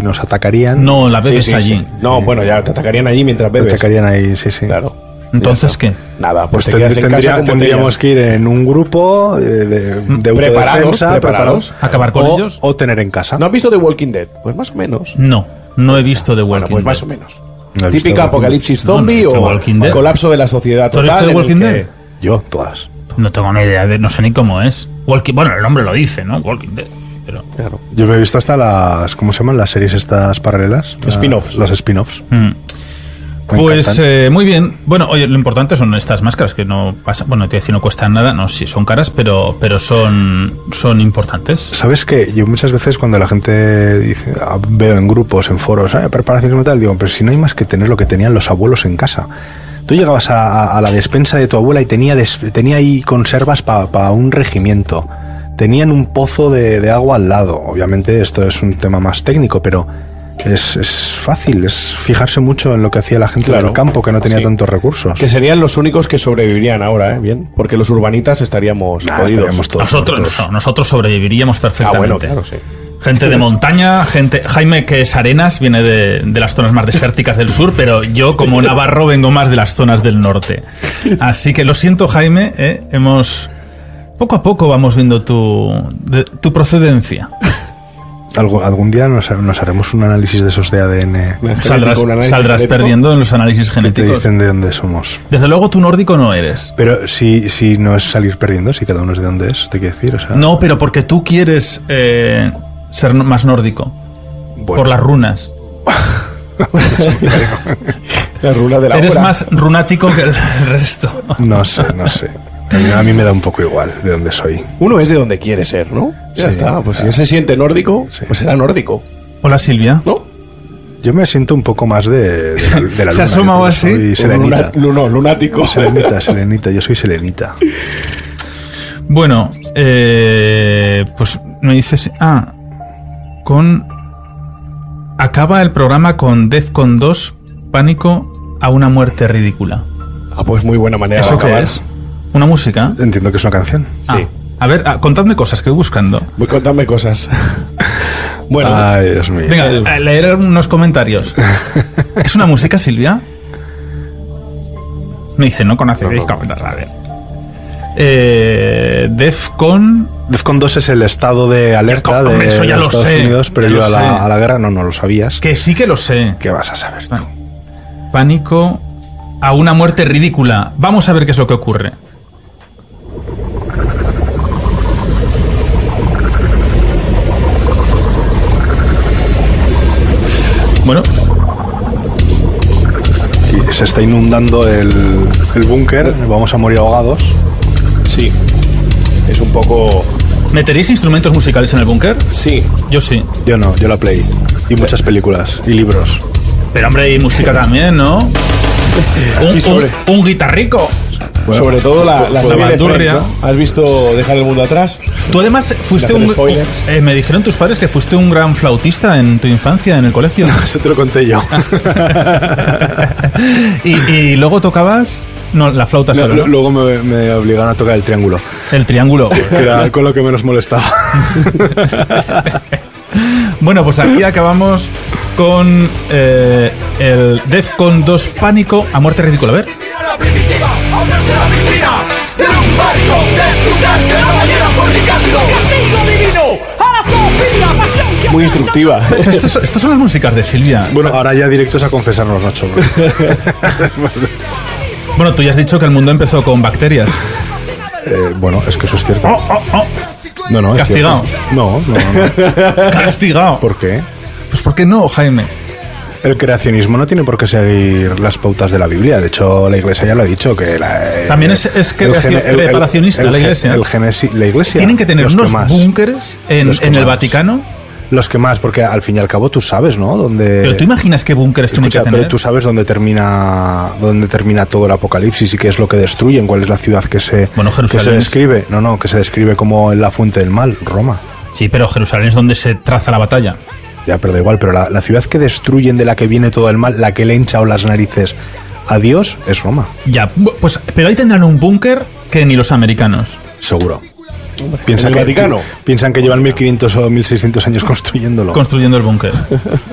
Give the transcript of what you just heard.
nos atacarían. No, la bebes allí. Sí. No, bueno, ya te atacarían allí mientras bebes. Te atacarían ahí, sí. Claro. Entonces, ¿qué? Nada, pues tendríamos que ir en un grupo de autodefensa, preparados. ¿Acabar con ellos? O tener en casa. ¿No has visto The Walking Dead? Pues más o menos. No he visto The Walking Pues más Dead. o menos. No he visto Típica The Walking apocalipsis Dead. zombie No he visto o Walking Dead. colapso de la sociedad ¿Tú has total. visto The Walking Dead? Yo, todas. No tengo ni idea, no sé ni cómo es. Bueno, el nombre lo dice, ¿no? Walking Dead. Pero... Claro. Yo me he visto hasta las... ¿Cómo se llaman? Las series estas paralelas. Spin-offs. Los spin-offs. Pues muy bien. Bueno, oye, lo importante son estas máscaras que no pasan. Bueno, te voy a decir, no cuestan nada. No, sí, son caras, pero son importantes. ¿Sabes qué? Yo muchas veces cuando la gente dice, veo en grupos, en foros, preparaciones y tal, digo, pero si no hay más que tener lo que tenían los abuelos en casa. Tú llegabas a la despensa de tu abuela y tenía ahí conservas para un regimiento. Tenían un pozo de agua al lado. Obviamente esto es un tema más técnico, pero es fácil, es fijarse mucho en lo que hacía la gente del campo, que no tenía tantos recursos. Que serían los únicos que sobrevivirían ahora, bien, porque los urbanitas estaríamos jodidos. Estaríamos todos nosotros sobreviviríamos perfectamente. Bueno, claro, sí. Gente de montaña, Jaime, que es Arenas, viene de las zonas más desérticas del sur, pero yo, como navarro, vengo más de las zonas del norte. Así que lo siento, Jaime, poco a poco vamos viendo tu procedencia. Algún día nos haremos un análisis de esos de ADN. Saldrás perdiendo en los análisis genéticos. Te dicen de dónde somos. Desde luego tú nórdico no eres. Pero si no es salir perdiendo, si cada uno es de dónde es, te quiero decir. O sea, no, pero porque tú quieres ser más nórdico. Bueno. Por las runas. La runa de la Eres hora. más runático que el resto. No sé. A mí me da un poco igual de dónde soy. Uno es de donde quiere ser, ¿no? Ya está. Pues si se siente nórdico, pues será nórdico. Hola, Silvia. ¿No? Yo me siento un poco más de la luna. ¿Se ha asomado así? Soy selenita. Lunático. Selenita, yo soy selenita. Bueno, pues me dices... Acaba el programa con Defcon 2, pánico a una muerte ridícula. Pues muy buena manera de acabar. ¿Qué es? ¿Una música? Entiendo que es una canción. Sí. A ver, contadme cosas que voy buscando. Voy a contarme cosas. Bueno. Ay, Dios mío. Venga, leer unos comentarios. ¿Es una música, Silvia? Me dice, no conoce. Defcon 2 es el estado de alerta de eso ya los lo Estados sé, Unidos, pero yo a la guerra no lo sabías. Que sí que lo sé. ¿Qué vas a saber tú? Pánico a una muerte ridícula. Vamos a ver qué es lo que ocurre. Bueno. Y se está inundando el búnker, vamos a morir ahogados. Sí. Es un poco... ¿Meteréis instrumentos musicales en el búnker? Sí. Yo sí. Yo no, yo la play. Y muchas películas y libros. Pero hombre, y música también, ¿no? Un guitarrico. Bueno, sobre todo la serie de Friends, ¿no? ¿Has visto Dejar el mundo atrás? Tú además fuiste me dijeron tus padres que fuiste un gran flautista en tu infancia, en el colegio. Eso te lo conté yo. y luego tocabas... No, la flauta solo, ¿no? Luego me obligaron a tocar el triángulo. El triángulo. Que era con lo que menos molestaba. Bueno, pues aquí acabamos con el Defcon 2 pánico a muerte ridícula. A ver. Muy instructiva. Estas son las músicas de Silvia. Bueno, ahora ya directos a confesarnos, Nacho. Bueno, tú ya has dicho que el mundo empezó con bacterias. Bueno, es que eso es cierto. No, es castigado. No. Castigado. ¿Por qué? Pues ¿por qué no, Jaime? El creacionismo no tiene por qué seguir las pautas de la Biblia. De hecho, la Iglesia ya lo ha dicho. Que también es preparacionista la Iglesia. La Iglesia. Tienen que tener unos búnkeres en el Vaticano. Los que más, porque al fin y al cabo tú sabes, ¿no? Pero tú imaginas qué búnkeres tienen que tener. Pero tú sabes dónde termina todo el apocalipsis y qué es lo que destruyen, cuál es la ciudad que se describe. Que se describe como la fuente del mal, Roma. Sí, pero Jerusalén es donde se traza la batalla. Ya, pero da igual, pero la ciudad que destruyen, de la que viene todo el mal, la que le hincha o las narices a Dios, es Roma. Ya, pues, pero ahí tendrán un búnker que ni los americanos. Seguro. Piensan que llevan 1500 o 1600 años construyéndolo. Construyendo el búnker.